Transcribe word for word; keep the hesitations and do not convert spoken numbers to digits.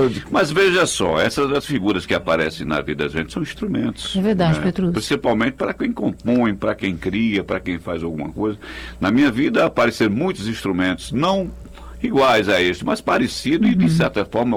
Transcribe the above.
melódico. Mas veja só, essas das figuras que aparecem na vida da gente são instrumentos. É verdade, né? Petrus. Principalmente para quem compõe, para quem cria, para quem faz alguma coisa. Na minha vida apareceram muitos instrumentos, não iguais a este, mas parecidos, uhum. E de certa forma